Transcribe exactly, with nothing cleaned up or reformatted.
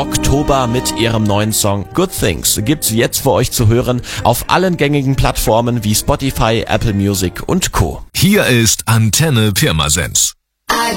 Oktober mit ihrem neuen Song Good Things. Gibt's jetzt für euch zu hören auf allen gängigen Plattformen wie Spotify, Apple Music und Co. Hier ist Antenne Pirmasens.